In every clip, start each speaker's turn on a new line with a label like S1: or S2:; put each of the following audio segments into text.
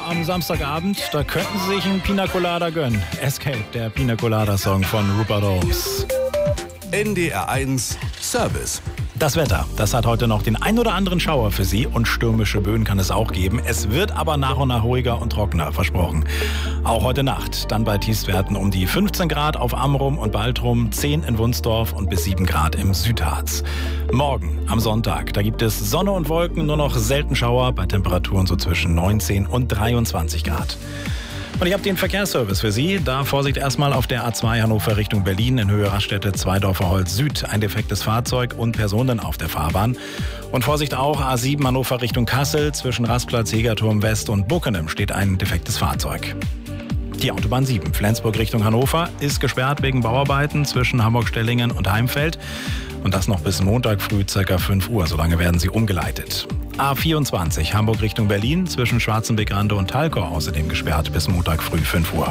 S1: am Samstagabend, da könnten Sie sich einen Pina Colada gönnen. Escape, der Pina Colada Song von Rupert Holmes.
S2: NDR 1 Service.
S1: Das Wetter, das hat heute noch den ein oder anderen Schauer für Sie und stürmische Böen kann es auch geben. Es wird aber nach und nach ruhiger und trockener, versprochen. Auch heute Nacht, dann bei Tiefstwerten um die 15 Grad auf Amrum und Baltrum, 10 in Wunsdorf und bis 7 Grad im Südharz. Morgen, am Sonntag, da gibt es Sonne und Wolken, nur noch selten Schauer bei Temperaturen so zwischen 19 und 23 Grad. Und ich habe den Verkehrsservice für Sie. Da Vorsicht erstmal auf der A2 Hannover Richtung Berlin in Höhe Raststätte Zweidorfer Holz Süd. Ein defektes Fahrzeug und Personen auf der Fahrbahn. Und Vorsicht auch A7 Hannover Richtung Kassel. Zwischen Rastplatz Jägerturm West und Buckenem steht ein defektes Fahrzeug. Die Autobahn 7, Flensburg Richtung Hannover, ist gesperrt wegen Bauarbeiten zwischen Hamburg-Stellingen und Heimfeld. Und das noch bis Montag früh ca. 5 Uhr. Solange werden sie umgeleitet. A24, Hamburg Richtung Berlin, zwischen Schwarzenbeck-Rande und Talkau außerdem gesperrt bis Montag früh 5 Uhr.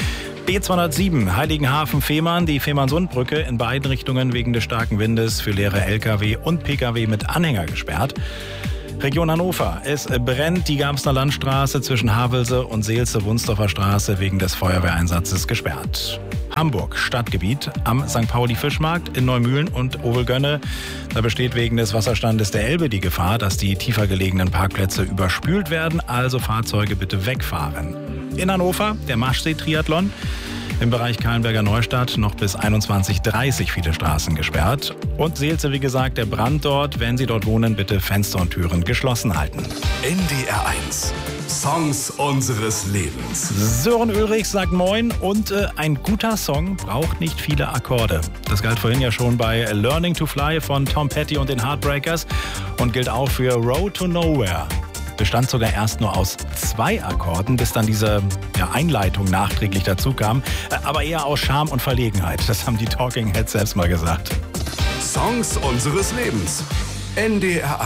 S1: B207, Heiligenhafen-Fehmarn, die Fehmarnsundbrücke in beiden Richtungen wegen des starken Windes für leere Lkw und Pkw mit Anhänger gesperrt. Region Hannover. Es brennt die Garbsner Landstraße zwischen Havelse und Seelze-Wunsdorfer Straße wegen des Feuerwehreinsatzes gesperrt. Hamburg, Stadtgebiet am St. Pauli-Fischmarkt in Neumühlen und Ovelgönne. Da besteht wegen des Wasserstandes der Elbe die Gefahr, dass die tiefer gelegenen Parkplätze überspült werden, also Fahrzeuge bitte wegfahren. In Hannover der Maschsee-Triathlon. Im Bereich Kahlenberger Neustadt noch bis 21:30 viele Straßen gesperrt. Und Seelze, wie gesagt, der Brand dort. Wenn Sie dort wohnen, bitte Fenster und Türen geschlossen halten.
S2: NDR 1 Songs unseres Lebens.
S1: Sören Ulrich sagt Moin und ein guter Song braucht nicht viele Akkorde. Das galt vorhin ja schon bei Learning to Fly von Tom Petty und den Heartbreakers und gilt auch für Road to Nowhere. Bestand sogar erst nur aus 2 Akkorden, bis dann diese Einleitung nachträglich dazu kam. Aber eher aus Scham und Verlegenheit. Das haben die Talking Heads selbst mal gesagt.
S2: Songs unseres Lebens. NDR